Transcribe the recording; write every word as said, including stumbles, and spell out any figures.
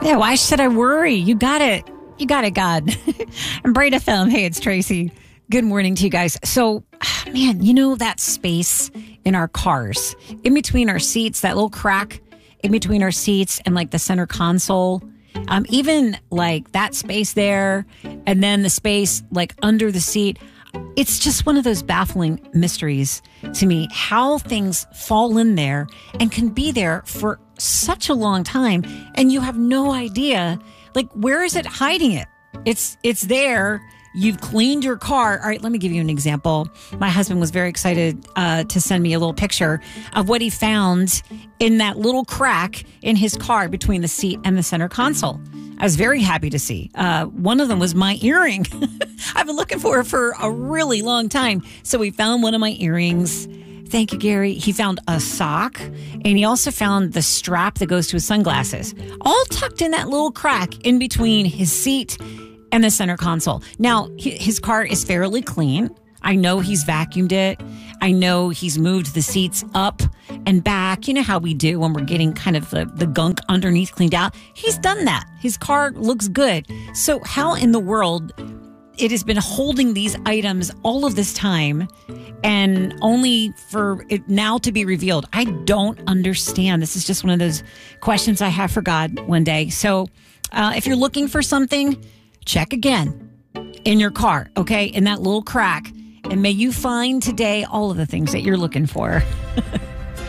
Yeah, why should I worry? You got it. You got it, God. I'm Brain F M. Hey, it's Tracy. Good morning to you guys. So, man, you know that space in our cars, in between our seats, that little crack in between our seats and like the center console, um, even like that space there, and then the space like under the seat. It's just one of those baffling mysteries to me, how things fall in there and can be there for such a long time. And you have no idea, like, where is it hiding it? It's, it's there. You've cleaned your car. All right, let me give you an example. My husband was very excited uh, to send me a little picture of what he found in that little crack in his car between the seat and the center console. I was very happy to see. Uh, one of them was my earring. I've been looking for it for a really long time. So we found one of my earrings. Thank you, Gary. He found a sock, and he also found the strap that goes to his sunglasses, all tucked in that little crack in between his seat and the center console. Now, his car is fairly clean. I know he's vacuumed it. I know he's moved the seats up and back. You know how we do when we're getting kind of the, the gunk underneath cleaned out. He's done that. His car looks good. So how in the world it has been holding these items all of this time and only for it now to be revealed? I don't understand. This is just one of those questions I have for God one day. So uh, if you're looking for something, check again in your car, okay, in that little crack. And may you find today all of the things that you're looking for.